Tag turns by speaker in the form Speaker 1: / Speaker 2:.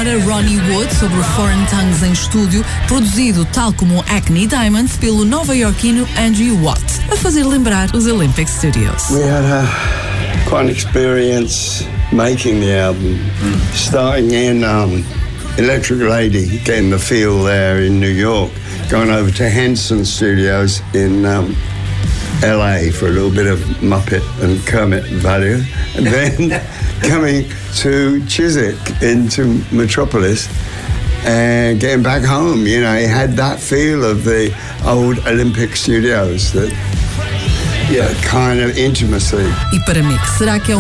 Speaker 1: sonora Ronnie Wood sobre Foreign Tongues em estúdio, produzido tal como Acne Diamonds pelo nova-iorquino Andrew Watt, a fazer lembrar os Olympic Studios.
Speaker 2: We had quite an experience making the album, starting in Electric Lady, getting the feel there in New York, going over to Henson Studios in LA for a little bit of Muppet and Kermit value, and then coming to Chiswick into Metropolis and getting back home. You know, it had that feel of the old Olympic Studios, that kind of intimacy.
Speaker 1: E para Mick, será que é